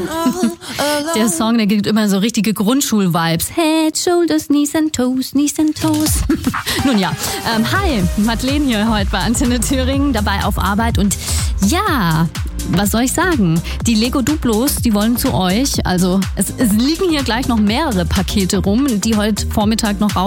Der Song, der gibt immer so richtige Grundschul-Vibes. Head, Shoulders, Knees and Toes, Knees and Toes. Nun ja, hi, Madeleine hier heute bei Antenne Thüringen, dabei auf Arbeit. Und ja, was soll ich sagen? Die Lego Duplos, die wollen zu euch. Also es liegen hier gleich noch mehrere Pakete rum, die heute Vormittag noch raus